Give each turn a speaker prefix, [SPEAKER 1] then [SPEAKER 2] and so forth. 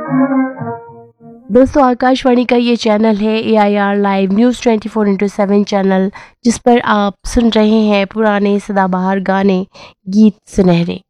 [SPEAKER 1] दोस्तों, आकाशवाणी का ये चैनल है AIR लाइव न्यूज़ 24/7 चैनल, जिस पर आप सुन रहे हैं पुराने सदाबहार गाने, गीत सुनहरे।